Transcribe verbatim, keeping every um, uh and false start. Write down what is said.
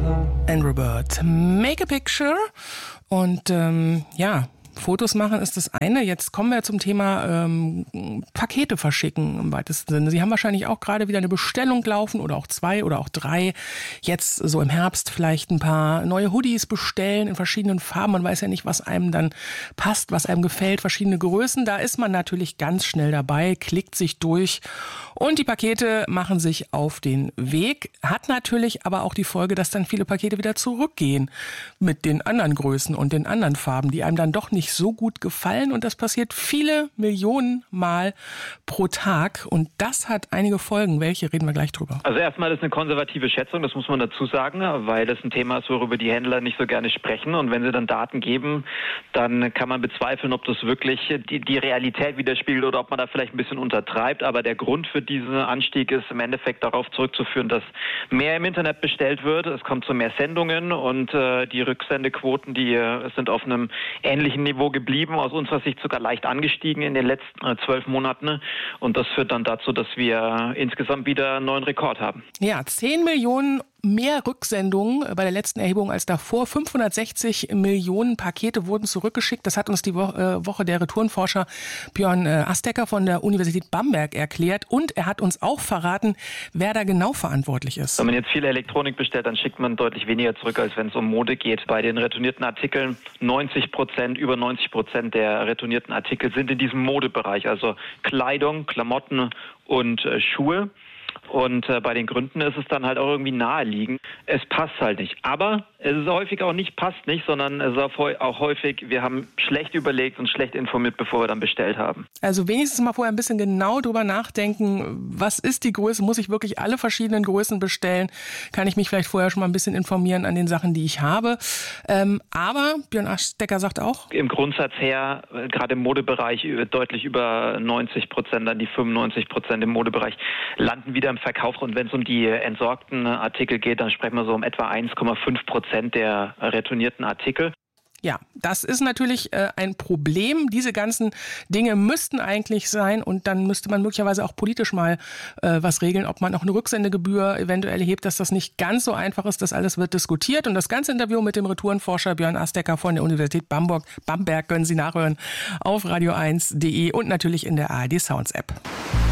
Andrew Bird, Make a Picture. Und ähm, ja, Fotos machen ist das eine. Jetzt kommen wir zum Thema ähm, Pakete verschicken im weitesten Sinne. Sie haben wahrscheinlich auch gerade wieder eine Bestellung laufen oder auch zwei oder auch drei. Jetzt so im Herbst vielleicht ein paar neue Hoodies bestellen in verschiedenen Farben. Man weiß ja nicht, was einem dann passt, was einem gefällt, verschiedene Größen. Da ist man natürlich ganz schnell dabei, klickt sich durch und die Pakete machen sich auf den Weg. Hat natürlich aber auch die Folge, dass dann viele Pakete wieder zurückgehen mit den anderen Größen und den anderen Farben, die einem dann doch nicht so gut gefallen, und das passiert viele Millionen Mal pro Tag und das hat einige Folgen. Welche, reden wir gleich drüber. Also erstmal ist eine konservative Schätzung, das muss man dazu sagen, weil das ein Thema ist, worüber die Händler nicht so gerne sprechen, und wenn sie dann Daten geben, dann kann man bezweifeln, ob das wirklich die, die Realität widerspiegelt oder ob man da vielleicht ein bisschen untertreibt, aber der Grund für diesen Anstieg ist im Endeffekt darauf zurückzuführen, dass mehr im Internet bestellt wird, es kommt zu mehr Sendungen und äh, die Rücksendequoten, die äh, sind auf einem ähnlichen Niveau geblieben, aus unserer Sicht sogar leicht angestiegen in den letzten äh, zwölf Monaten, und das führt dann dazu, dass wir insgesamt wieder einen neuen Rekord haben. Ja, zehn Millionen mehr Rücksendungen bei der letzten Erhebung als davor. fünfhundertsechzig Millionen Pakete wurden zurückgeschickt. Das hat uns die Woche der Retourenforscher Björn Astecker von der Universität Bamberg erklärt. Und er hat uns auch verraten, wer da genau verantwortlich ist. Wenn man jetzt viel Elektronik bestellt, dann schickt man deutlich weniger zurück, als wenn es um Mode geht. Bei den retournierten Artikeln neunzig Prozent, über neunzig Prozent der retournierten Artikel sind in diesem Modebereich, also Kleidung, Klamotten und äh, Schuhe. Und äh, bei den Gründen ist es dann halt auch irgendwie naheliegend. Es passt halt nicht. Aber es ist häufig auch nicht passt nicht, sondern es ist auch häufig, wir haben schlecht überlegt und schlecht informiert, bevor wir dann bestellt haben. Also wenigstens mal vorher ein bisschen genau drüber nachdenken, was ist die Größe? Muss ich wirklich alle verschiedenen Größen bestellen? Kann ich mich vielleicht vorher schon mal ein bisschen informieren an den Sachen, die ich habe? Ähm, aber Björn Astecker sagt auch, im Grundsatz her, gerade im Modebereich, deutlich über neunzig Prozent, dann die fünfundneunzig Prozent im Modebereich, landen wieder im Verkauf. Und wenn es um die entsorgten Artikel geht, dann sprechen wir so um etwa eins Komma fünf Prozent der retournierten Artikel. Ja, das ist natürlich äh, ein Problem. Diese ganzen Dinge müssten eigentlich sein, und dann müsste man möglicherweise auch politisch mal äh, was regeln, ob man auch eine Rücksendegebühr eventuell hebt, dass das nicht ganz so einfach ist. Das alles wird diskutiert, und das ganze Interview mit dem Retourenforscher Björn Astecker von der Universität Bamberg, Bamberg können Sie nachhören auf radio eins punkt de und natürlich in der A R D Sounds App.